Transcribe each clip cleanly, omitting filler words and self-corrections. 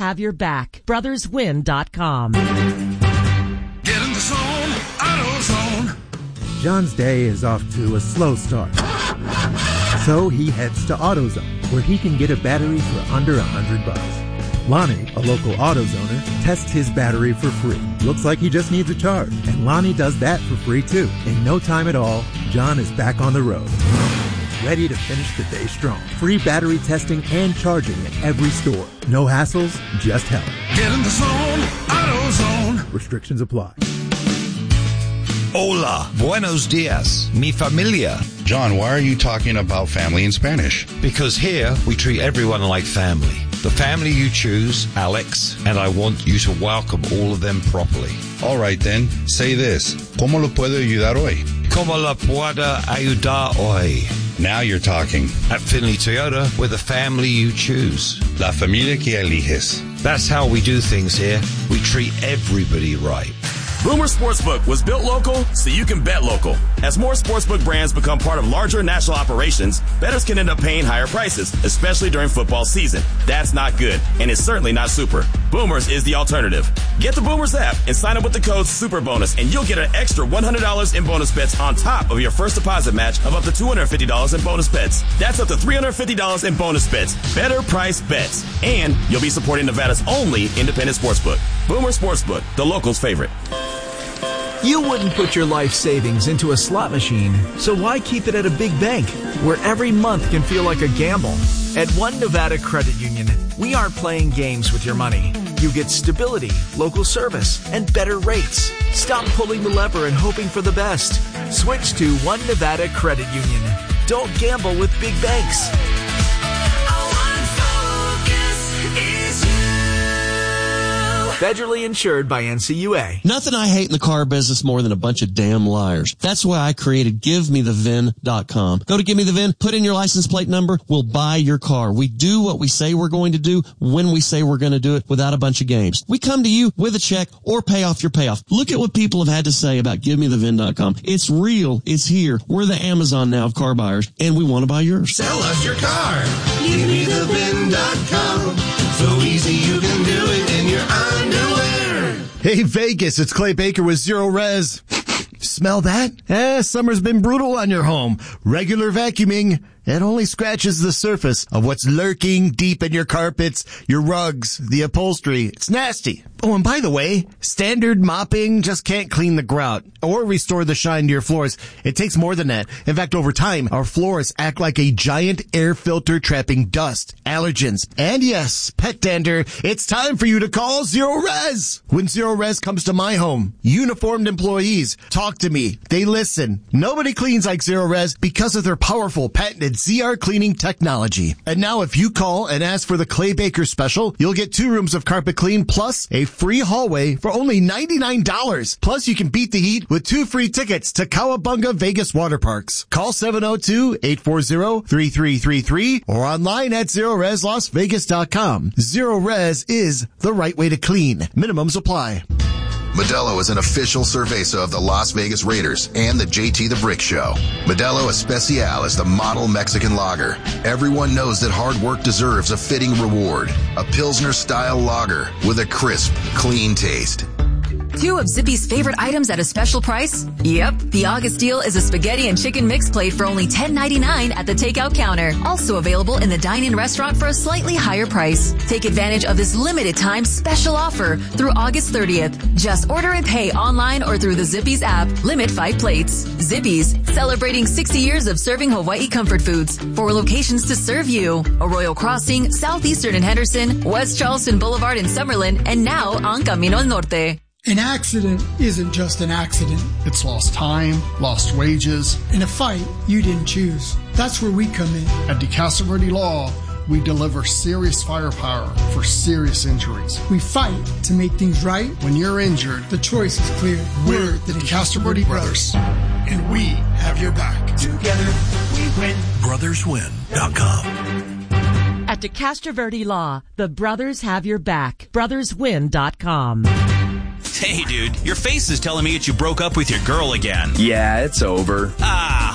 have your back. BrothersWin.com. Get in the zone, AutoZone. John's day is off to a slow start. So he heads to AutoZone, where he can get a battery for under $100. Lonnie, a local AutoZoner, tests his battery for free. Looks like he just needs a charge, and Lonnie does that for free too. In no time at all, John is back on the road, ready to finish the day strong. Free battery testing and charging at every store. No hassles, just help. Get in the zone, AutoZone. Restrictions apply. Hola, buenos dias, mi familia. John, why are you talking about family in Spanish? Because here we treat everyone like family. The family you choose, Alex, and I want you to welcome all of them properly. All right then, say this. ¿Cómo lo puedo ayudar hoy? ¿Cómo la puedo ayudar hoy? Now you're talking. At Finley Toyota, we're the family you choose. La familia que eliges. That's how we do things here. We treat everybody right. Boomer Sportsbook was built local so you can bet local. As more sportsbook brands become part of larger national operations, bettors can end up paying higher prices, especially during football season. That's not good, and it's certainly not super. Boomers is the alternative. Get the Boomers app and sign up with the code SUPERBONUS, and you'll get an extra $100 in bonus bets on top of your first deposit match of up to $250 in bonus bets. That's up to $350 in bonus bets. Better price bets. And you'll be supporting Nevada's only independent sportsbook. Boomer Sportsbook, the locals' favorite. You wouldn't put your life savings into a slot machine, so why keep it at a big bank where every month can feel like a gamble? At One Nevada Credit Union, we aren't playing games with your money. You get stability, local service, and better rates. Stop pulling the lever and hoping for the best. Switch to One Nevada Credit Union. Don't gamble with big banks. Federally insured by NCUA. Nothing I hate in the car business more than a bunch of damn liars. That's why I created GiveMeTheVIN.com. Go to Give Me the VIN, put in your license plate number, we'll buy your car. We do what we say we're going to do when we say we're going to do it without a bunch of games. We come to you with a check or pay off your payoff. Look at what people have had to say about GiveMeTheVIN.com. It's real. It's here. We're the Amazon now of car buyers, and we want to buy yours. Sell us your car. GiveMeTheVIN.com. So easy you can do it in your underwear. Hey, Vegas, it's Clay Baker with Zero Res. Smell that? Summer's been brutal on your home. Regular vacuuming, it only scratches the surface of what's lurking deep in your carpets, your rugs, the upholstery. It's nasty. Oh, and by the way, standard mopping just can't clean the grout or restore the shine to your floors. It takes more than that. In fact, over time, our floors act like a giant air filter trapping dust, allergens, and yes, pet dander. It's time for you to call Zero Res. When Zero Res comes to my home, uniformed employees talk to me. They listen. Nobody cleans like Zero Res because of their powerful patented ZR cleaning technology. And now if you call and ask for the Clay Baker special, you'll get 2 rooms of carpet clean plus a free hallway for only $99. Plus you can beat the heat with 2 free tickets to Cowabunga Vegas Water Parks. Call 702-840-3333 or online at ZeroResLasVegas.com. Zero Res is the right way to clean. Minimums apply. Modelo is an official cerveza of the Las Vegas Raiders and the JT the Brick Show. Modelo Especial is the model Mexican lager. Everyone knows that hard work deserves a fitting reward. A Pilsner-style lager with a crisp, clean taste. 2 of Zippy's favorite items at a special price? Yep, the August deal is a spaghetti and chicken mix plate for only $10.99 at the takeout counter. Also available in the dine-in restaurant for a slightly higher price. Take advantage of this limited time special offer through August 30th. Just order and pay online or through the Zippy's app. Limit 5 plates. Zippy's, celebrating 60 years of serving Hawaii comfort foods. 4 locations to serve you. Arroyo Crossing, Southeastern in Henderson, West Charleston Boulevard in Summerlin, and now on Camino al Norte. An accident isn't just an accident. It's lost time, lost wages, and a fight you didn't choose. That's where we come in. At DeCastro Verde Law, we deliver serious firepower for serious injuries. We fight to make things right. When you're injured, the choice is clear. We're the DeCastro Verde Brothers, and we have your back. Together, we win. BrothersWin.com. At DeCastro Verde Law, the brothers have your back. BrothersWin.com. Hey, dude, your face is telling me that you broke up with your girl again. Yeah, it's over. Ah,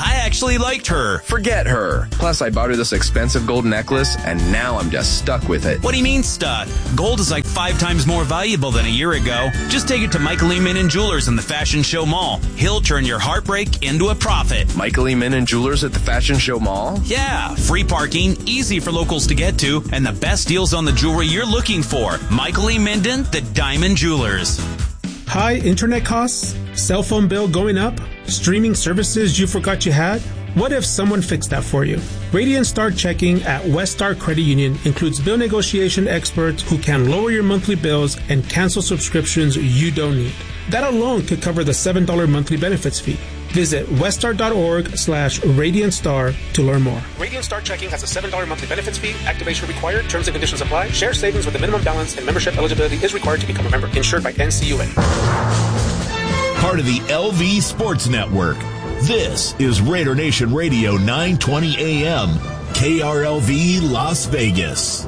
I actually liked her. Forget her. Plus, I bought her this expensive gold necklace, and now I'm just stuck with it. What do you mean stuck? Gold is like 5 times more valuable than a year ago. Just take it to Michael E. Min & Jewelers in the Fashion Show Mall. He'll turn your heartbreak into a profit. Michael E. Min & Jewelers at the Fashion Show Mall? Yeah, free parking, easy for locals to get to, and the best deals on the jewelry you're looking for. Michael E. Minden, the Diamond Jewelers. High internet costs? Cell phone bill going up? Streaming services you forgot you had? What if someone fixed that for you? Radiant Star Checking at West Star Credit Union includes bill negotiation experts who can lower your monthly bills and cancel subscriptions you don't need. That alone could cover the $7 monthly benefits fee. Visit weststar.org/RadiantStar to learn more. Radiant Star Checking has a $7 monthly benefits fee. Activation required. Terms and conditions apply. Share savings with a minimum balance and membership eligibility is required to become a member. Insured by NCUA. Part of the LV Sports Network. This is Raider Nation Radio 920 AM, KRLV Las Vegas.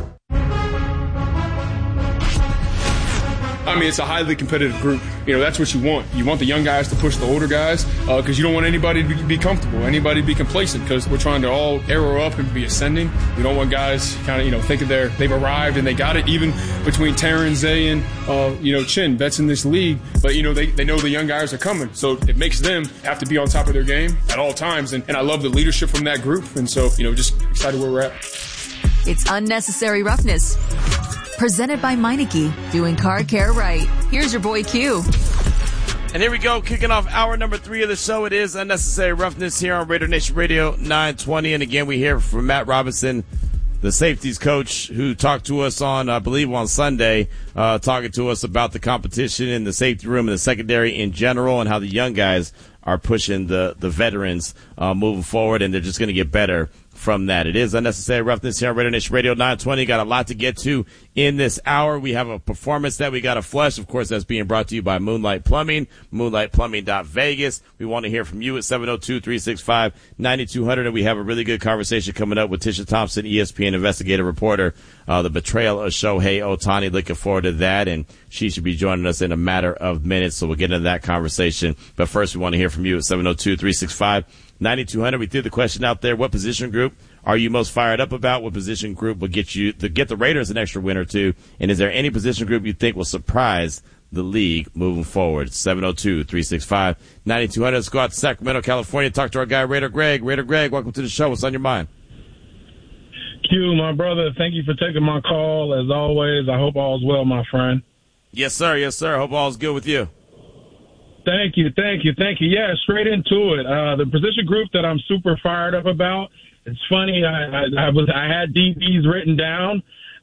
I mean, it's a highly competitive group. You know, that's what you want. You want the young guys to push the older guys because you don't want anybody to be comfortable, anybody to be complacent, because we're trying to all arrow up and be ascending. We don't want guys kind of, think that they've arrived and they got it, even between Terran, Zay, and, Chin, vets in this league. But, they know the young guys are coming. So it makes them have to be on top of their game at all times. And I love the leadership from that group. And so, just excited where we're at. It's Unnecessary Roughness. Presented by Meineke, doing car care right. Here's your boy Q. And here we go, kicking off hour number 3 of the show. It is Unnecessary Roughness here on Raider Nation Radio 920. And again, we hear from Matt Robinson, the safeties coach, who talked to us on, I believe, on Sunday, talking to us about the competition in the safety room and the secondary in general and how the young guys are pushing the veterans moving forward, and they're just going to get better from that. It is Unnecessary Roughness here on Raider Nation Radio 920. Got a lot to get to in this hour. We have a performance that we got to flush. Of course, that's being brought to you by Moonlight Plumbing, moonlightplumbing.vegas. We want to hear from you at 702-365-9200. And we have a really good conversation coming up with Tisha Thompson, ESPN investigative reporter, the betrayal of Shohei Ohtani. Looking forward to that. And she should be joining us in a matter of minutes. So we'll get into that conversation. But first, we want to hear from you at 702-365-9200. We threw the question out there. What position group are you most fired up about? What position group will get the Raiders an extra win or two? And is there any position group you think will surprise the league moving forward? 702-365-9200. Let's go out to Sacramento, California, talk to our guy, Raider Greg. Raider Greg, welcome to the show. What's on your mind? Q, my brother, thank you for taking my call. As always, I hope all's well, my friend. Yes, sir. Yes, sir. Hope all's good with you. Thank you. Yeah, straight into it. The position group that I'm super fired up about. It's funny. I had DBs written down.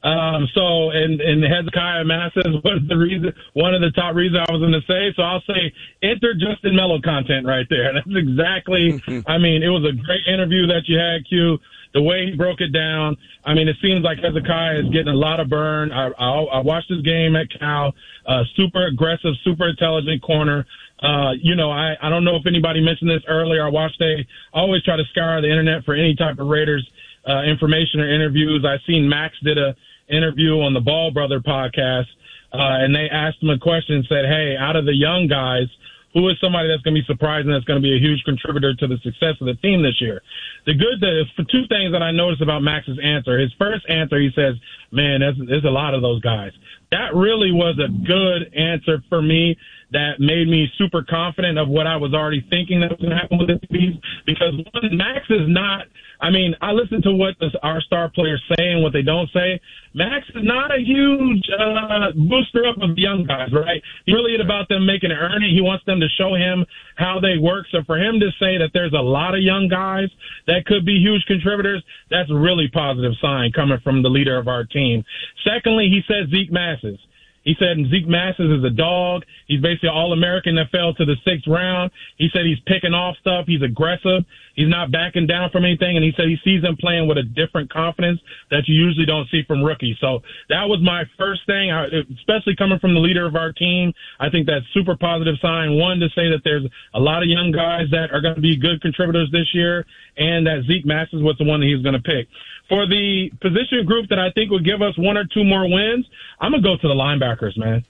And Hezekiah Massas was one of the top reasons I was going to say. So I'll say enter Justin Mello content right there. That's exactly. I mean, it was a great interview that you had, Q. The way he broke it down. I mean, it seems like Hezekiah is getting a lot of burn. I watched this game at Cal. Super aggressive, super intelligent corner. I don't know if anybody mentioned this earlier. I always try to scour the internet for any type of Raiders information or interviews. I seen Max did a interview on the Ball Brother podcast, and they asked him a question and said, hey, out of the young guys, who is somebody that's going to be surprising, that's going to be a huge contributor to the success of the team this year? For two things that I noticed about Max's answer. His first answer, he says, man, there's a lot of those guys. That really was a good answer for me. That made me super confident of what I was already thinking that was going to happen with the team. Because Max is not, I listen to what our star players say and what they don't say. Max is not a huge booster up of the young guys, right? He's really about them making it earn it. He wants them to show him how they work. So for him to say that there's a lot of young guys that could be huge contributors, that's a really positive sign coming from the leader of our team. Secondly, he said Zeke Massas. He said Zeke Massas is a dog. He's basically an All-American that fell to the 6th round. He said he's picking off stuff. He's aggressive. He's not backing down from anything. And he said he sees him playing with a different confidence that you usually don't see from rookies. So that was my first thing, especially coming from the leader of our team. I think that's super positive sign. One, to say that there's a lot of young guys that are going to be good contributors this year, and that Zeke Massas was the one that he's going to pick. For the position group that I think will give us 1 or 2 more wins, I'm going to go to the linebackers, man.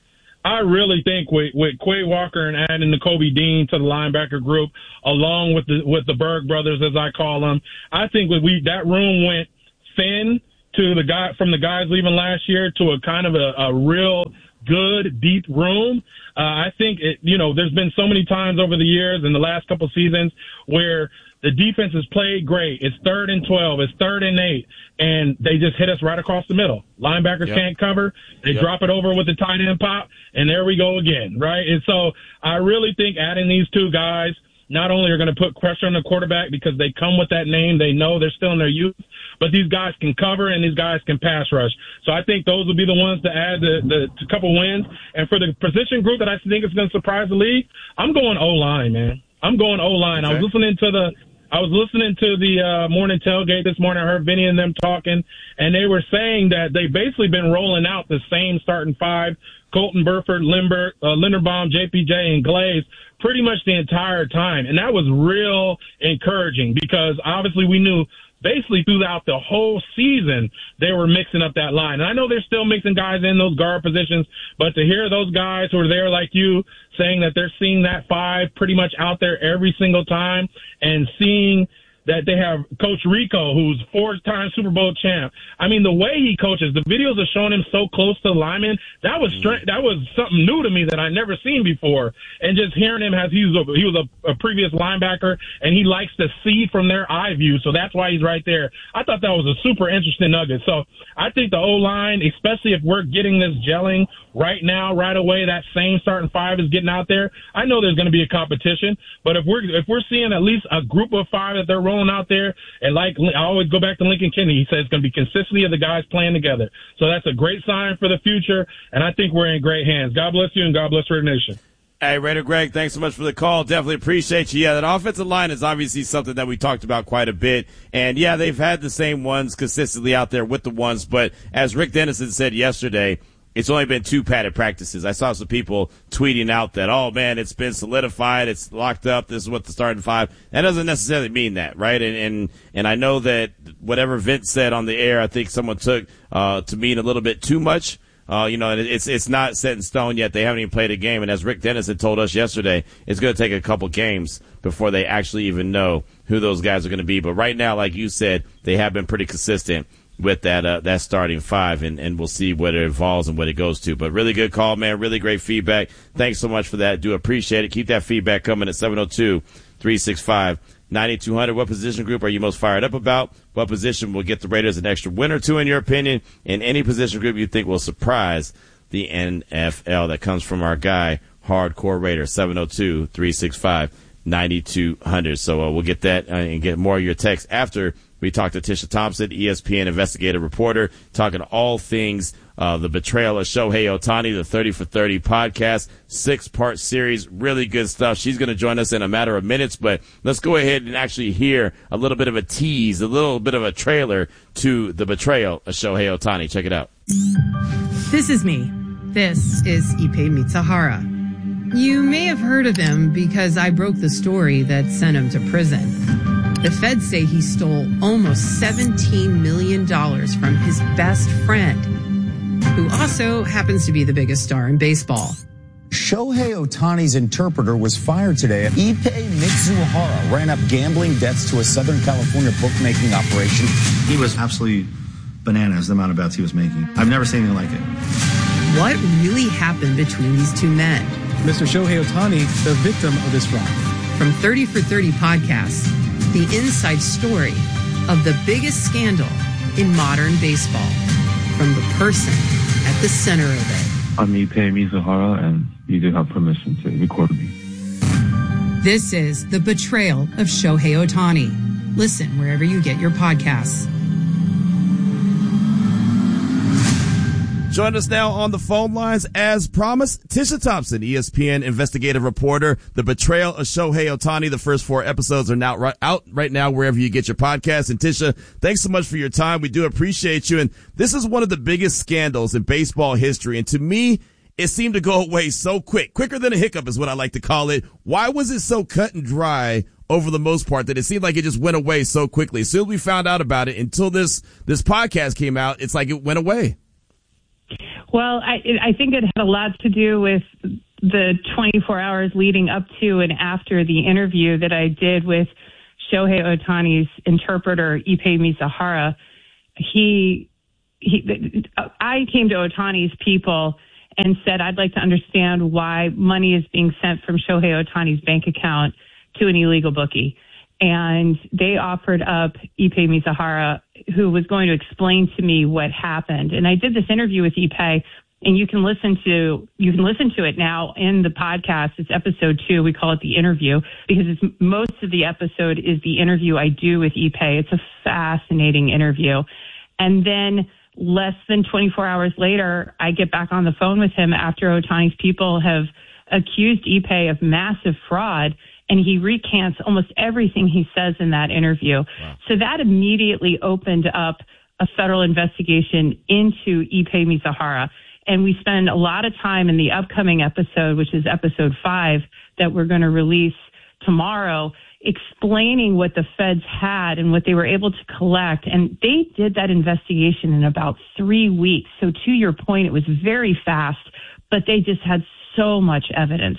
I really think with Quay Walker and adding the Kobe Dean to the linebacker group, along with the Berg brothers, as I call them, I think that room went thin to from the guys leaving last year to a kind of a real good, deep room. I think there's been so many times over the years in the last couple seasons where the defense has played great. It's 3rd and 12. It's 3rd and 8. And they just hit us right across the middle. Linebackers can't cover. They drop it over with the tight end pop, and there we go again, right? And so I really think adding these two guys not only are going to put pressure on the quarterback because they come with that name, they know they're still in their youth, but these guys can cover and these guys can pass rush. So I think those will be the ones to add the couple wins. And for the position group that I think is going to surprise the league, I'm going O-line, man. I'm going O-line. Okay. I was listening to the morning tailgate this morning. I heard Vinny and them talking, and they were saying that they've basically been rolling out the same starting five: Colton Burford, Linderbaum, JPJ, and Glaze pretty much the entire time. And that was real encouraging because obviously we knew basically throughout the whole season they were mixing up that line. And I know they're still mixing guys in those guard positions, but to hear those guys who are there like you saying that they're seeing that five pretty much out there every single time and seeing that they have Coach Rico, who's 4-time Super Bowl champ. I mean, the way he coaches, the videos are showing him so close to the linemen. That was that was something new to me that I never seen before. And just hearing him as he was a previous linebacker, and he likes to see from their eye view, so that's why he's right there. I thought that was a super interesting nugget. So I think the O-line, especially if we're getting this gelling right now, right away, that same starting five is getting out there. I know there's going to be a competition, but if we're seeing at least a group of five that they're rolling out there, and like I always go back to Lincoln Kennedy, he says it's going to be consistency of the guys playing together. So that's a great sign for the future, and I think we're in great hands. God bless you, and God bless Raider Nation. Hey, Raider Greg, thanks so much for the call. Definitely appreciate you. Yeah, that offensive line is obviously something that we talked about quite a bit. And, yeah, they've had the same ones consistently out there with the ones. But as Rick Dennison said yesterday, it's only been 2 padded practices. I saw some people tweeting out that, oh, man, it's been solidified, it's locked up, this is what the starting five. That doesn't necessarily mean that, right? And I know that whatever Vince said on the air, I think someone took to mean a little bit too much. It's not set in stone yet. They haven't even played a game. And as Rick Dennison told us yesterday, it's going to take a couple games before they actually even know who those guys are going to be. But right now, like you said, they have been pretty consistent with that starting five, and we'll see what it evolves and what it goes to. But really good call, man. Really great feedback. Thanks so much for that. Do appreciate it. Keep that feedback coming at 702-365-9200. What position group are you most fired up about? What position will get the Raiders an extra win or two, in your opinion? And any position group you think will surprise the NFL? That comes from our guy, Hardcore Raider, 702-365-9200. So we'll get that and get more of your texts after we talked to Tisha Thompson, ESPN investigative reporter, talking all things the betrayal of Shohei Ohtani, the 30 for 30 podcast, 6-part series, really good stuff. She's going to join us in a matter of minutes, but let's go ahead and actually hear a little bit of a tease, a little bit of a trailer to the betrayal of Shohei Ohtani. Check it out. This is me. This is Ippei Mitsuhara. You may have heard of him because I broke the story that sent him to prison. The feds say he stole almost $17 million from his best friend, who also happens to be the biggest star in baseball. Shohei Ohtani's interpreter was fired today. Ippei Mitsuhara ran up gambling debts to a Southern California bookmaking operation. He was absolutely bananas, the amount of bets he was making. I've never seen anything like it. What really happened between these two men? Mr. Shohei Ohtani, the victim of this fraud. From 30 for 30 podcasts, the inside story of the biggest scandal in modern baseball, from the person at the center of it. I'm Ippei Mitsuhara, and you do have permission to record me. This is The Betrayal of Shohei Ohtani. Listen wherever you get your podcasts. Join us now on the phone lines, as promised, Tisha Thompson, ESPN investigative reporter. The Betrayal of Shohei Ohtani. The first 4 episodes are now out right now wherever you get your podcasts. And Tisha, thanks so much for your time. We do appreciate you. And this is one of the biggest scandals in baseball history. And to me, it seemed to go away so quicker than a hiccup is what I like to call it. Why was it so cut and dry over the most part that it seemed like it just went away so quickly? As soon as we found out about it, until this podcast came out, it's like it went away. Well, I think it had a lot to do with the 24 hours leading up to and after the interview that I did with Shohei Ohtani's interpreter, Ippei Mizuhara. I came to Ohtani's people and said, I'd like to understand why money is being sent from Shohei Ohtani's bank account to an illegal bookie. And they offered up Ippei Mizuhara, who was going to explain to me what happened. And I did this interview with Ippei, and you can listen to it now in the podcast. It's episode 2. We call it The Interview because most of the episode is the interview I do with Ippei. It's a fascinating interview. And then less than 24 hours later, I get back on the phone with him after Ohtani's people have accused Ippei of massive fraud, and he recants almost everything he says in that interview. Wow. So that immediately opened up a federal investigation into Ippei Mizuhara. And we spend a lot of time in the upcoming episode, which is episode 5, that we're going to release tomorrow, explaining what the feds had and what they were able to collect. And they did that investigation in about 3 weeks. So to your point, it was very fast, but they just had so much evidence.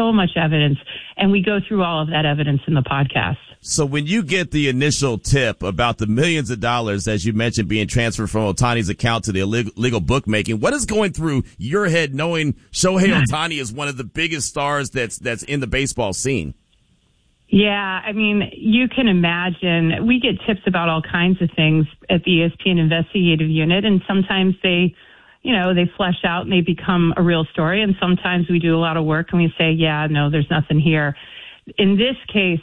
And we go through all of that evidence in the podcast. So when you get the initial tip about the millions of dollars, as you mentioned, being transferred from Ohtani's account to the illegal bookmaking, what is going through your head knowing Shohei Ohtani is one of the biggest stars that's in the baseball scene? Yeah, I mean, you can imagine. We get tips about all kinds of things at the ESPN investigative unit, and sometimes they flesh out and they become a real story, and sometimes we do a lot of work and we say, yeah, no, there's nothing here. In this case,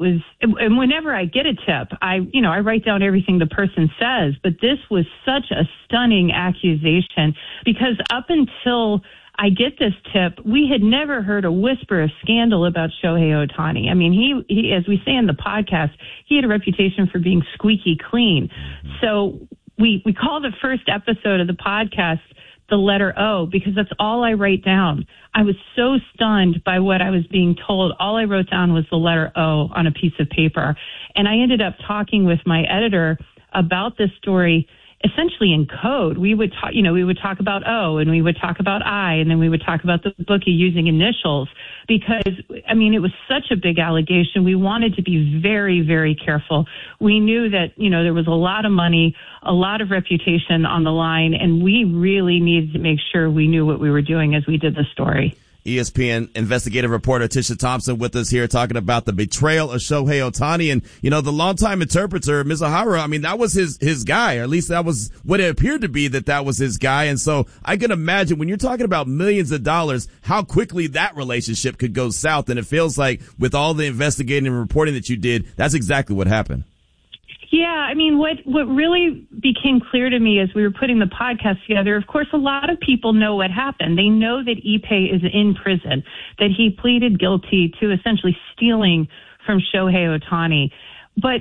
and whenever I get a tip, I write down everything the person says, but this was such a stunning accusation because up until I get this tip, we had never heard a whisper of scandal about Shohei Ohtani. I mean, he, as we say in the podcast, he had a reputation for being squeaky clean. So we call the first episode of the podcast the letter O because that's all I write down. I was so stunned by what I was being told. All I wrote down was the letter O on a piece of paper. And I ended up talking with my editor about this story essentially in code. We would talk about O and we would talk about I, and then we would talk about the bookie using initials because, I mean, it was such a big allegation. We wanted to be very, very careful. We knew that, there was a lot of money, a lot of reputation on the line, and we really needed to make sure we knew what we were doing as we did the story. ESPN investigative reporter Tisha Thompson with us here talking about the betrayal of Shohei Ohtani. And, the longtime interpreter, Mizuhara, I mean, that was his guy, or at least that was what it appeared to be that was his guy. And so I can imagine when you're talking about millions of dollars, how quickly that relationship could go south. And it feels like with all the investigating and reporting that you did, that's exactly what happened. Yeah, I mean, what really became clear to me as we were putting the podcast together, of course, a lot of people know what happened. They know that Ippei is in prison, that he pleaded guilty to essentially stealing from Shohei Ohtani. But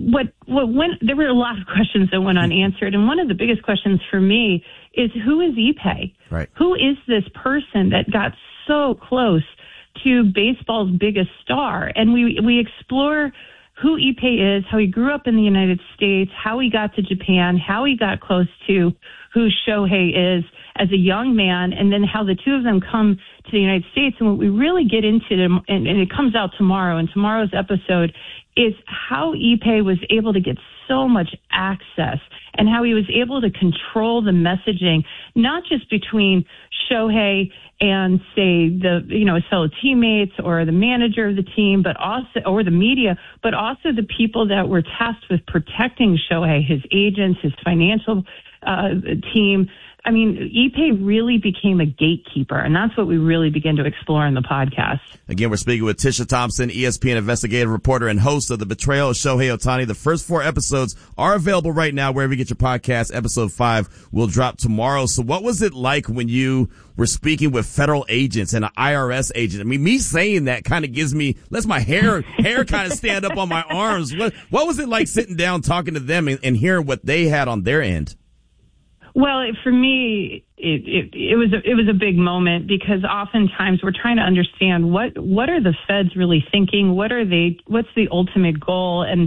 there were a lot of questions that went unanswered, and one of the biggest questions for me is who is Ippei? Right. Who is this person that got so close to baseball's biggest star? And we explore who Ippei is, how he grew up in the United States, how he got to Japan, how he got close to who Shohei is as a young man, and then how the two of them come to the United States. And what we really get into, and it comes out tomorrow in tomorrow's episode, is how Ippei was able to get so much access and how he was able to control the messaging, not just between Shohei and say his fellow teammates or the manager of the team, but also, or the media, but also the people that were tasked with protecting Shohei, his agents, his financial team. I mean, Ippei really became a gatekeeper, and that's what we really begin to explore in the podcast. Again, we're speaking with Tisha Thompson, ESPN investigative reporter and host of The Betrayal of Shohei Ohtani. The first 4 episodes are available right now wherever you get your podcast. Episode 5 will drop tomorrow. So what was it like when you were speaking with federal agents and an IRS agent? I mean, me saying that kind of lets my hair kind of stand up on my arms. What was it like sitting down talking to them and hearing what they had on their end? Well, for me, it was a big moment because oftentimes we're trying to understand what are the feds really thinking? What's the ultimate goal? And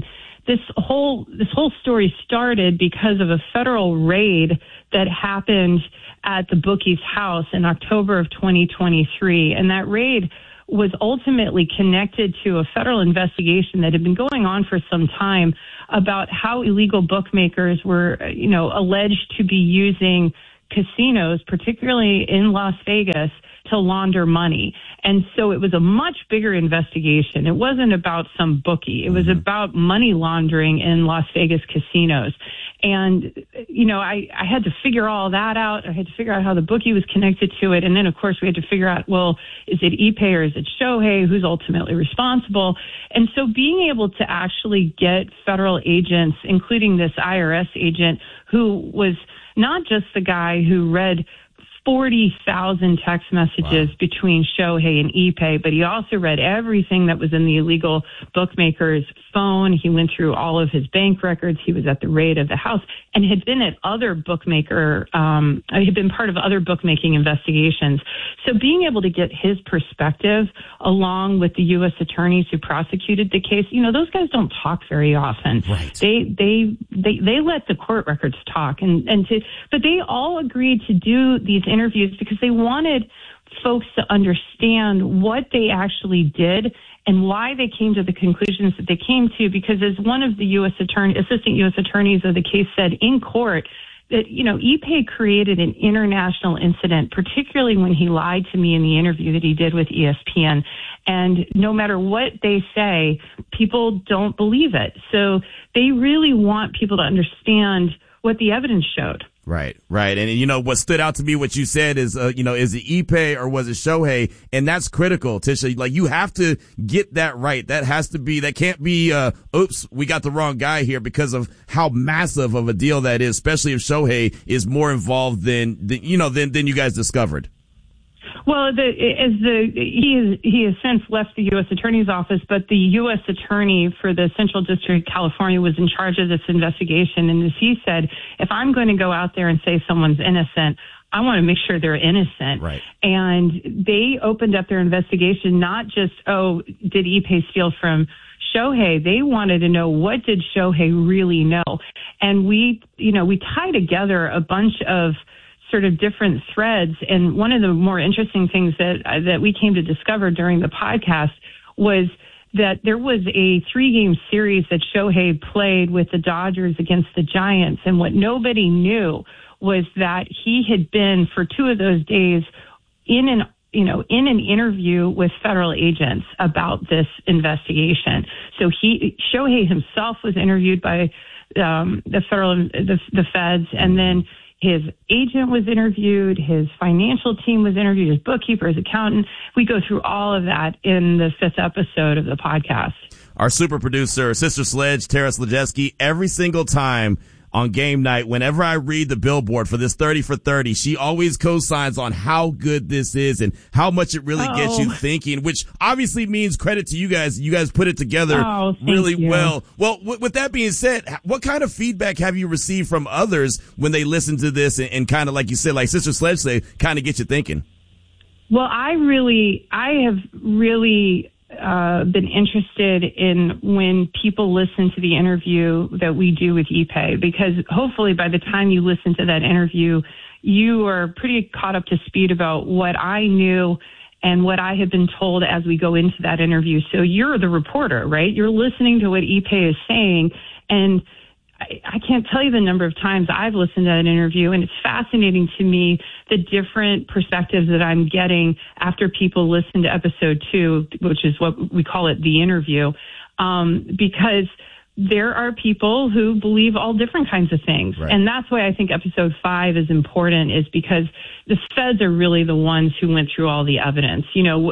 this whole story started because of a federal raid that happened at the bookie's house in October of 2023. And that raid was ultimately connected to a federal investigation that had been going on for some time about how illegal bookmakers were, alleged to be using casinos, particularly in Las Vegas, to launder money. And so it was a much bigger investigation. It wasn't about some bookie. It was about money laundering in Las Vegas casinos. And, I had to figure all that out. I had to figure out how the bookie was connected to it. And then, of course, we had to figure out, well, is it Ipe or is it Shohei? Who's ultimately responsible? And so being able to actually get federal agents, including this IRS agent, who was not just the guy who read 40,000 text messages between Shohei and Ipe, but he also read everything that was in the illegal bookmaker's phone. He went through all of his bank records. He was at the raid of the house and had been at other bookmaker, had been part of other bookmaking investigations. So being able to get his perspective along with the U.S. attorneys who prosecuted the case, those guys don't talk very often. Right. They let the court records talk, but they all agreed to do these interviews because they wanted folks to understand what they actually did and why they came to the conclusions that they came to. Because as one of the assistant U.S. attorneys of the case said in court, that, Ipe created an international incident, particularly when he lied to me in the interview that he did with ESPN. And no matter what they say, people don't believe it. So they really want people to understand what the evidence showed. Right. And, what stood out to me, what you said is, is it Ipe or was it Shohei? And that's critical, Tisha. Like, you have to get that right. That can't be, oops, we got the wrong guy here, because of how massive of a deal that is, especially if Shohei is more involved than you guys discovered. Well, he has since left the U.S. Attorney's Office, but the U.S. Attorney for the Central District of California was in charge of this investigation. And as he said, if I'm going to go out there and say someone's innocent, I want to make sure they're innocent. Right. And they opened up their investigation, not just, did Ipe steal from Shohei? They wanted to know, what did Shohei really know? And we tie together a bunch of sort of different threads. And one of the more interesting things that we came to discover during the podcast was that there was a 3-game series that Shohei played with the Dodgers against the Giants. And what nobody knew was that he had been for 2 of those days in an interview with federal agents about this investigation. So Shohei himself was interviewed by the feds, and then his agent was interviewed, his financial team was interviewed, his bookkeeper, his accountant. We go through all of that in the 5th episode of the podcast. Our super producer, Sister Sledge, Tara Slajewski, every single time on game night, whenever I read the billboard for this 30 for 30, she always co-signs on how good this is and how much it really gets you thinking, which obviously means credit to you guys. You guys put it together really well. Well, with that being said, what kind of feedback have you received from others when they listen to this and kind of, like you said, like Sister Sledge say, kind of get you thinking? Well, I have really been interested in when people listen to the interview that we do with Ipe, because hopefully by the time you listen to that interview, you are pretty caught up to speed about what I knew and what I have been told as we go into that interview. So you're the reporter, right? You're listening to what Ipe is saying, and I can't tell you the number of times I've listened to that interview, and it's fascinating to me the different perspectives that I'm getting after people listen to episode 2, which is what we call it, the interview, because there are people who believe all different kinds of things. Right. And that's why I think episode 5 is important, is because the feds are really the ones who went through all the evidence.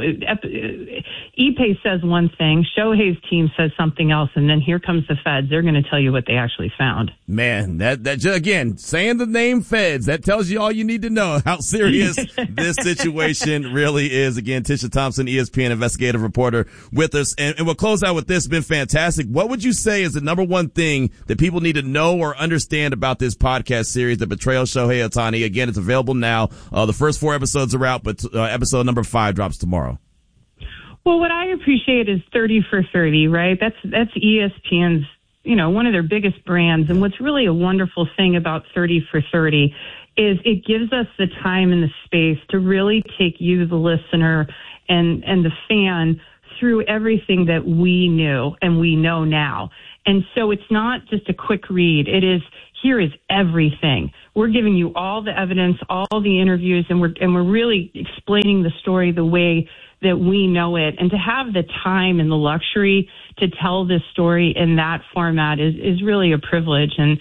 Ipe says one thing, Shohei's team says something else, and then here comes the feds. They're going to tell you what they actually found. Man, that again, saying the name feds, that tells you all you need to know how serious this situation really is. Again, Tisha Thompson, ESPN investigative reporter with us. And we'll close out with this. It's been fantastic. What would you say is the number one thing that people need to know or understand about this podcast series, The Betrayal of Shohei Ohtani? Again, it's available now. The first 4 episodes are out, but episode number 5 drops tomorrow. Well, what I appreciate is 30 for 30, right? That's ESPN's one of their biggest brands. And what's really a wonderful thing about 30 for 30 is it gives us the time and the space to really take you, the listener, and the fan through everything that we knew and we know now. And so it's not just a quick read. It is, here is everything. We're giving you all the evidence, all the interviews, and we're really explaining the story the way that we know it. And to have the time and the luxury to tell this story in that format is really a privilege. And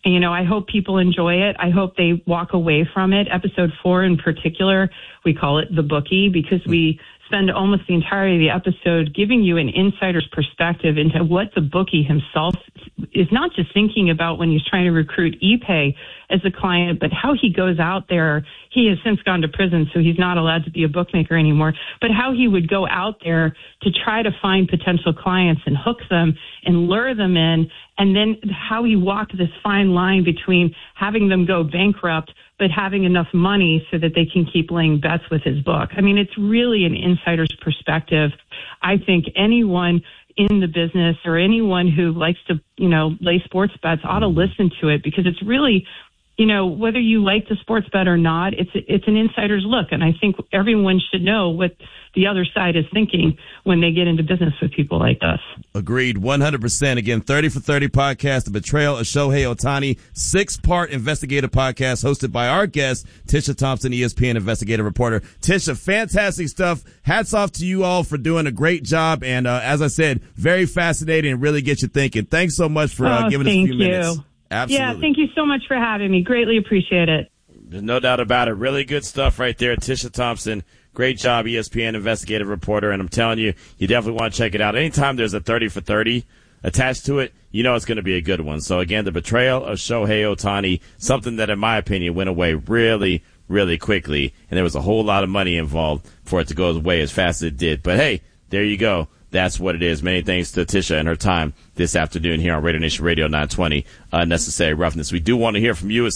I hope people enjoy it. I hope they walk away from it. Episode 4 in particular, we call it The Bookie because we spend almost the entirety of the episode giving you an insider's perspective into what the bookie himself is not just thinking about when he's trying to recruit Ipe as a client, but how he goes out there. He has since gone to prison, so he's not allowed to be a bookmaker anymore, but how he would go out there to try to find potential clients and hook them and lure them in, and then how he walked this fine line between having them go bankrupt but having enough money so that they can keep laying bets with his book. I mean, it's really an insider's perspective. I think anyone in the business or anyone who likes to, lay sports bets ought to listen to it because it's really, whether you like the sports bet or not, it's an insider's look. And I think everyone should know what the other side is thinking when they get into business with people like us. Agreed, 100%. Again, 30 for 30 podcast, The Betrayal of Shohei Ohtani, 6-part investigative podcast hosted by our guest, Tisha Thompson, ESPN investigative reporter. Tisha, fantastic stuff. Hats off to you all for doing a great job. And as I said, very fascinating and really get you thinking. Thanks so much for giving us a few minutes. Absolutely. Yeah, thank you so much for having me. Greatly appreciate it. There's no doubt about it. Really good stuff right there. Tisha Thompson, great job, ESPN investigative reporter. And I'm telling you, you definitely want to check it out. Anytime there's a 30 for 30 attached to it, it's going to be a good one. So, again, The Betrayal of Shohei Ohtani, something that, in my opinion, went away really, really quickly. And there was a whole lot of money involved for it to go away as fast as it did. But, hey, there you go. That's what it is. Many thanks to Tisha and her time this afternoon here on Raider Nation Radio 920, Necessary Roughness. We do want to hear from you at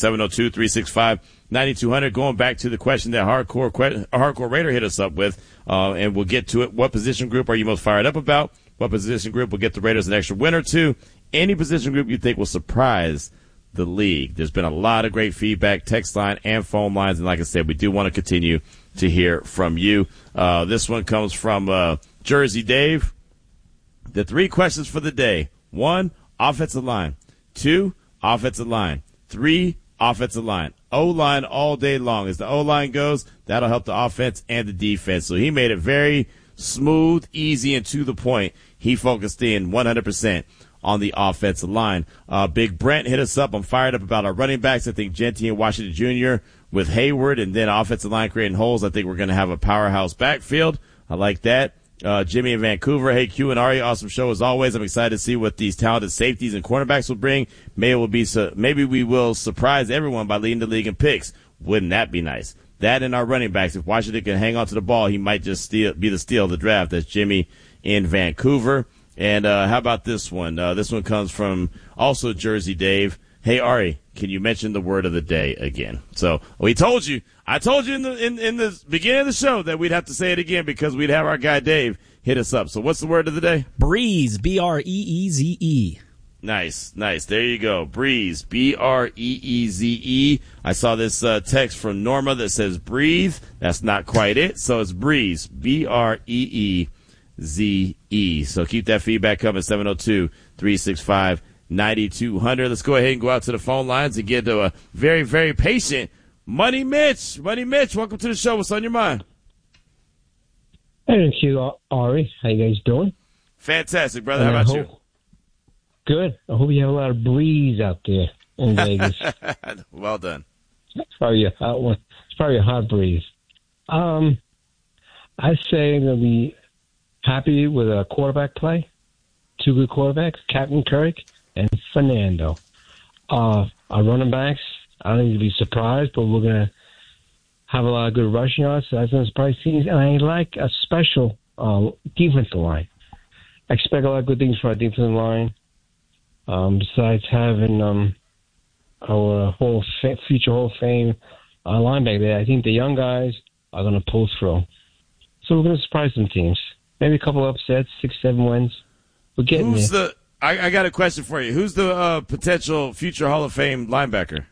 702-365-9200. Going back to the question that Hardcore Raider hit us up with, and we'll get to it. What position group are you most fired up about? What position group will get the Raiders an extra win or two? Any position group you think will surprise the league? There's been a lot of great feedback, text line and phone lines. And like I said, we do want to continue to hear from you. This one comes from Jersey Dave. The 3 questions for the day. 1, offensive line. 2, offensive line. 3, offensive line. O-line all day long. As the O-line goes, that'll help the offense and the defense. So he made it very smooth, easy, and to the point. He focused in 100% on the offensive line. Big Brent hit us up. I'm fired up about our running backs. I think Genty and Washington Jr. with Hayward and then offensive line creating holes. I think we're going to have a powerhouse backfield. I like that. Jimmy in Vancouver. Hey, Q and Ari, awesome show as always. I'm excited to see what these talented safeties and cornerbacks will bring. Maybe we will surprise everyone by leading the league in picks. Wouldn't that be nice? That and our running backs. If Washington can hang on to the ball, he might just be the steal of the draft. That's Jimmy in Vancouver. And how about this one? This one comes from also Jersey Dave. Hey, Ari, can you mention the word of the day again? So I told you in the beginning of the show that we'd have to say it again because we'd have our guy Dave hit us up. So what's the word of the day? Breeze, B-R-E-E-Z-E. Nice. There you go. Breeze, B-R-E-E-Z-E. I saw this text from Norma that says breathe. That's not quite it. So it's breeze, B-R-E-E-Z-E. So keep that feedback coming, 702-365-9200. Let's go ahead and go out to the phone lines and get to a very, very patient Money Mitch. Money Mitch, welcome to the show. What's on your mind? Hey, thank you, Ari. How you guys doing? Fantastic, brother. How about you? Good. I hope you have a lot of breeze out there in Vegas. Well done. It's probably a hot one. It's probably a hot breeze. I say I'm going to be happy with a quarterback play. 2 good quarterbacks, Captain Kirk and Fernando. Our running backs, I don't need to be surprised, but we're going to have a lot of good rushing yards, so that's going to surprise teams. And I like a special defensive line. I expect a lot of good things from our defensive line. Besides having our future Hall of Fame linebacker there, I think the young guys are going to pull through. So we're going to surprise some teams. Maybe a couple upsets, 6-7 wins. We're getting there. I got a question for you. Who's the potential future Hall of Fame linebacker?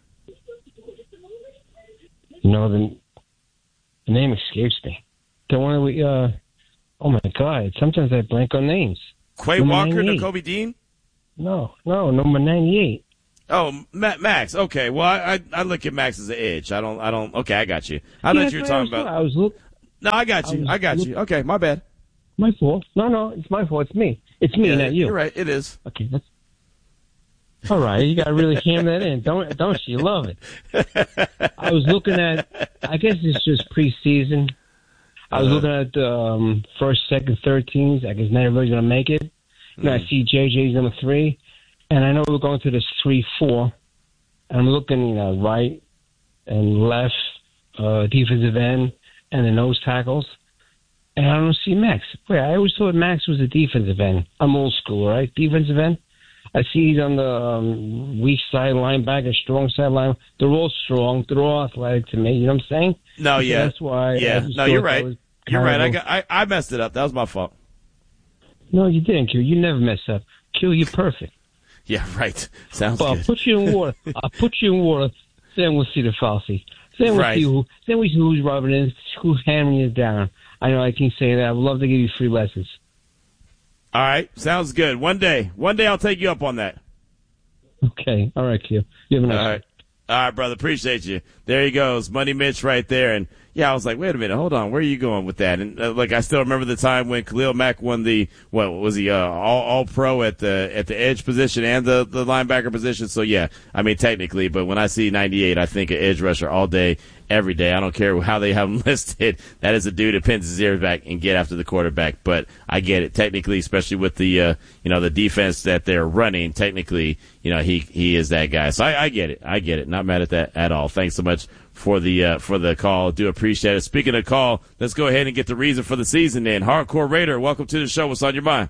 No, the name escapes me. The one we, oh my God, sometimes I blank on names. Quay Number Walker, 98. Nakobe Dean? No, number 98. Oh, Max. Okay, well, I look at Max as an edge. I don't. Okay, I got you. I thought you were talking about. No, I got you. Okay, my bad. My fault. No, it's my fault. It's me. It's me, not you. You're right. It is. Okay, that's all right. You got to really hammer that in, don't you? Love it. I was looking at. I guess it's just preseason. I was looking at first, second, third teams. I guess not everybody's going to make it. And I see JJ's number 3, and I know we're going to this 3-4. And I'm looking, right and left, defensive end, and the nose tackles. And I don't see Max. Wait, I always thought Max was a defensive end. I'm old school, right? Defensive end. I see he's on the weak side linebacker, strong side line. They're all strong. They're all athletic to me. You know what I'm saying? No, yeah. That's why. Yeah. No, you're right. You're right. I messed it up. That was my fault. No, you didn't, Q. You never mess up. Q, you're perfect. Yeah, right. Sounds good. I'll put you in water. Then we'll see the falsy. Then we'll see who's rubbing it, who's hammering it down. I know I can say that. I would love to give you free lessons. All right. Sounds good. One day I'll take you up on that. Okay. All right, Q. You have a nice day. All right, brother. Appreciate you. There he goes. Money Mitch right there. And yeah, I was like, wait a minute. Hold on. Where are you going with that? And I still remember the time when Khalil Mack won the, what was he, all pro at the edge position and the linebacker position. So yeah, I mean, technically, but when I see 98, I think an edge rusher all day, every day. I don't care how they have him listed. That is a dude that pins his ears back and get after the quarterback. But I get it. Technically, especially with the, the defense that they're running, technically, he is that guy. So I get it. I get it. Not mad at that at all. Thanks so much for the call. Do appreciate it. Speaking of call, let's go ahead and get the reason for the season in. Hardcore Raider, welcome to the show. What's on your mind?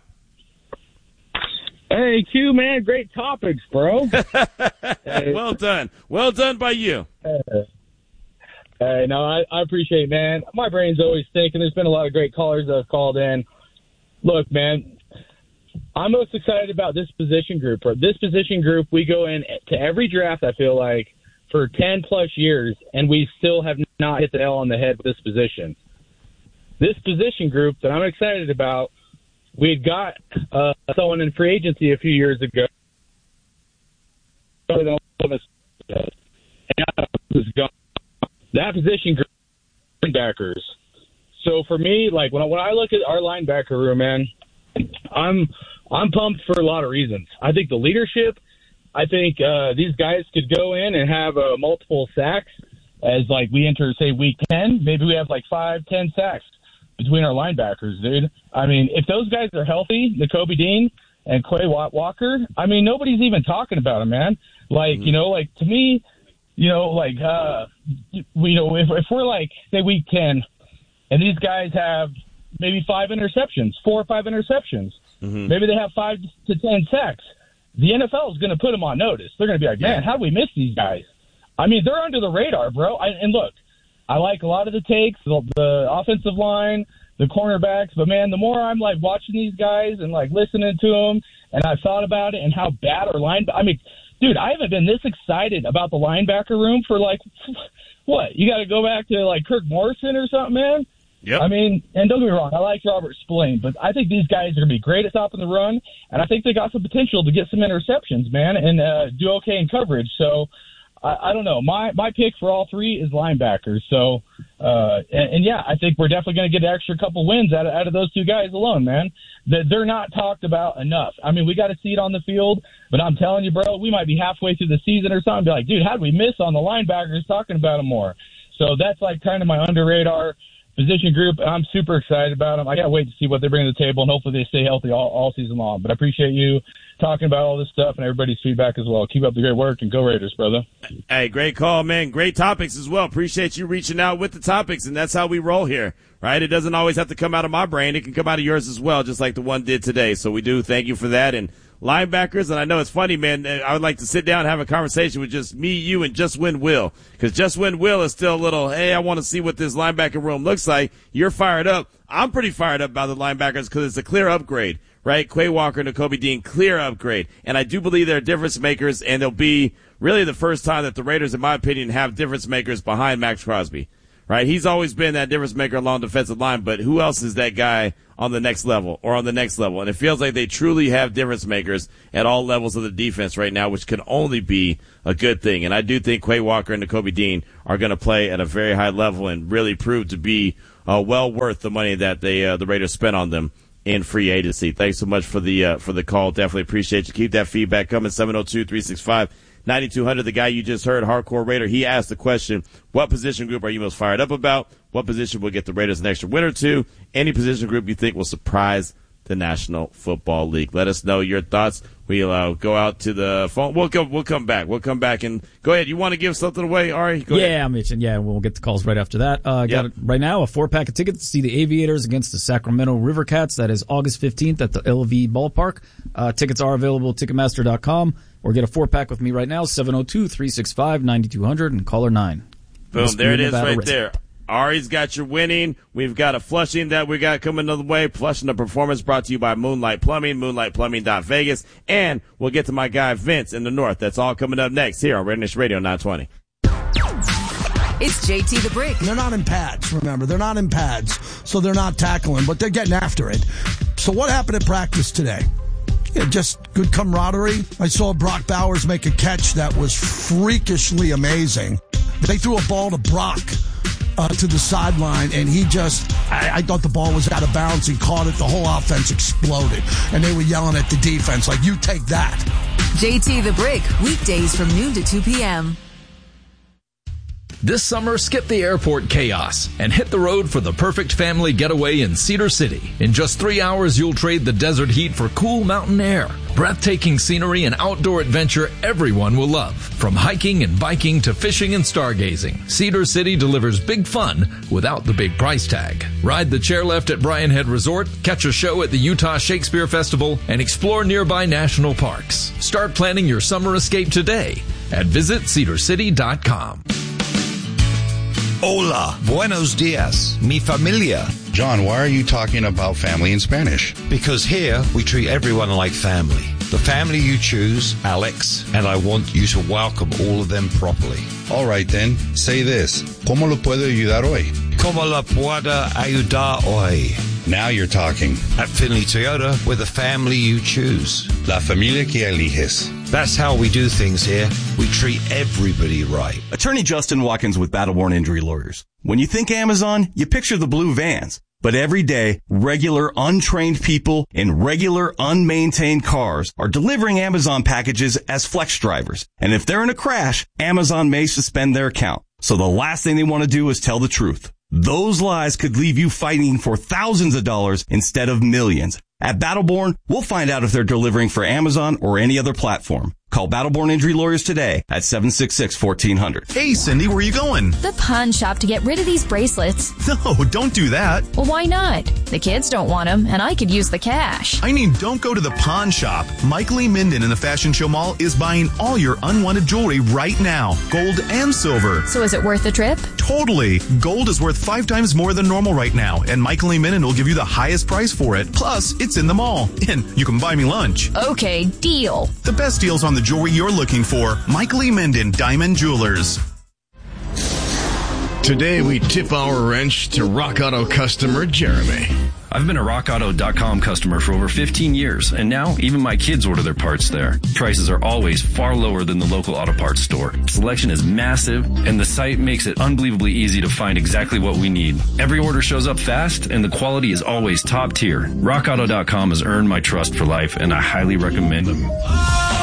Hey, Q, man, great topics, bro. Hey. Well done. Well done by you. Hey, no, I appreciate it, man. My brain's always thinking. There's been a lot of great callers that have called in. Look, man, I'm most excited about this position group. This position group, we go in to every draft, I feel like, for 10-plus years, and we still have not hit the nail on the head with this position. This position group that I'm excited about, we had got someone in free agency a few years ago. That position group, linebackers. So for me, like when I look at our linebacker room, man, I'm pumped for a lot of reasons. I think the leadership. I think these guys could go in and have multiple sacks as, like, we enter, say, week 10. Maybe we have, like, 5-10 sacks between our linebackers, dude. I mean, if those guys are healthy, Nakobe Dean and Quay Walker, I mean, nobody's even talking about them, man. Like, to me, if we're, like, say, week 10, and these guys have maybe 4 or 5 interceptions, maybe they have 5 to 10 sacks, the NFL is going to put them on notice. They're going to be like, man, how do we miss these guys? I mean, they're under the radar, bro. And look, I like a lot of the takes, the offensive line, the cornerbacks. But, man, the more I'm, like, watching these guys and, like, listening to them, and I've thought about it and how bad our linebacker – I mean, dude, I haven't been this excited about the linebacker room for, like, what? You got to go back to, like, Kirk Morrison or something, man? Yep. I mean, and don't get me wrong, I like Robert Spillane, but I think these guys are going to be great at stopping the run, and I think they got some potential to get some interceptions, man, and do okay in coverage. So, I don't know. My pick for all three is linebackers. So, yeah, I think we're definitely going to get an extra couple wins out of those two guys alone, man. They're not talked about enough. I mean, we got to see it on the field, but I'm telling you, bro, we might be halfway through the season or something and be like, dude, how did we miss on the linebackers talking about them more? So that's like kind of my under-radar position group. I'm super excited about them. I can't wait to see what they bring to the table, and hopefully they stay healthy all season long. But I appreciate you talking about all this stuff and everybody's feedback as well. Keep up the great work, and go Raiders, brother. Hey, great call, man. Great topics as well. Appreciate you reaching out with the topics, and that's how we roll here, right? It doesn't always have to come out of my brain. It can come out of yours as well, just like the one did today. So we do thank you for that, and linebackers, and I know it's funny, man. I would like to sit down and have a conversation with just me, you, and Just Win Will, because Just Win Will is still a little, hey, I want to see what this linebacker room looks like. You're fired up. I'm pretty fired up about the linebackers because it's a clear upgrade, right? Quay Walker and Nakobe Dean, clear upgrade. And I do believe they're difference makers, and they'll be really the first time that the Raiders, in my opinion, have difference makers behind Max Crosby, right? He's always been that difference maker along the defensive line, but who else is that guy on the next level or on the next level? And it feels like they truly have difference makers at all levels of the defense right now, which can only be a good thing. And I do think Quay Walker and Nakobe Dean are going to play at a very high level and really prove to be well worth the money that the Raiders spent on them in free agency. Thanks so much for the call. Definitely appreciate you. Keep that feedback coming. 702-365-9200. The guy you just heard, Hardcore Raider, he asked the question, what position group are you most fired up about? What position will get the Raiders an extra win or two? Any position group you think will surprise the National Football League? Let us know your thoughts. We'll go out to the phone. We'll come back. We'll come back and go ahead. You want to give something away, Ari? Go ahead. I'm itching. Yeah, we'll get the calls right after that. Got right now a 4-pack of tickets to see the Aviators against the Sacramento River Cats. That is August 15th at the LV Ballpark. Tickets are available at Ticketmaster.com, or get a 4-pack with me right now, 702-365-9200 and caller 9. Boom, there it is right there. Ari's got your winning. We've got a Flushing that we got coming another way. Flushing the performance brought to you by Moonlight Plumbing, moonlightplumbing.vegas. And we'll get to my guy Vince in the north. That's all coming up next here on Raider Nation Radio 920. It's JT the Brick. They're not in pads, remember. They're not in pads, so they're not tackling, but they're getting after it. So what happened at practice today? Yeah, just good camaraderie. I saw Brock Bowers make a catch that was freakishly amazing. They threw a ball to Brock to the sideline, and he just, I thought the ball was out of bounds. He caught it. The whole offense exploded, and they were yelling at the defense like, you take that. JT the Brick, weekdays from noon to 2 p.m. This summer, skip the airport chaos and hit the road for the perfect family getaway in Cedar City. In just 3 hours, you'll trade the desert heat for cool mountain air. Breathtaking scenery and outdoor adventure everyone will love. From hiking and biking to fishing and stargazing, Cedar City delivers big fun without the big price tag. Ride the chairlift at Bryan Head Resort, catch a show at the Utah Shakespeare Festival, and explore nearby national parks. Start planning your summer escape today at visitcedarcity.com. Hola, buenos dias, mi familia. John, why are you talking about family in Spanish? Because here we treat everyone like family. The family you choose, Alex, and I want you to welcome all of them properly. All right then, say this. ¿Cómo lo puedo ayudar hoy? ¿Cómo la puedo ayudar hoy? Now you're talking. At Finley Toyota, we're the family you choose. La familia que eliges. That's how we do things here. We treat everybody right. Attorney Justin Watkins with Battleborn Injury Lawyers. When you think Amazon, you picture the blue vans. But every day, regular, untrained people in regular, unmaintained cars are delivering Amazon packages as flex drivers. And if they're in a crash, Amazon may suspend their account. So the last thing they want to do is tell the truth. Those lies could leave you fighting for thousands of dollars instead of millions. At Battleborn, we'll find out if they're delivering for Amazon or any other platform. Call Battleborn Injury Lawyers today at 766-1400. Hey, Cindy, where are you going? The pawn shop to get rid of these bracelets. No, don't do that. Well, why not? The kids don't want them, and I could use the cash. I mean, don't go to the pawn shop. Mike Lee Minden in the Fashion Show Mall is buying all your unwanted jewelry right now, gold and silver. So is it worth the trip? Totally. Gold is worth 5 times more than normal right now, and Mike Lee Minden will give you the highest price for it. Plus, it's in the mall, and you can buy me lunch. Okay, deal. The best deals on the jewelry you're looking for. Mike Lee Minden, Diamond Jewelers. Today we tip our wrench to Rock Auto customer Jeremy. I've been a RockAuto.com customer for over 15 years, and now even my kids order their parts there. Prices are always far lower than the local auto parts store. Selection is massive, and the site makes it unbelievably easy to find exactly what we need. Every order shows up fast, and the quality is always top tier. RockAuto.com has earned my trust for life, and I highly recommend them.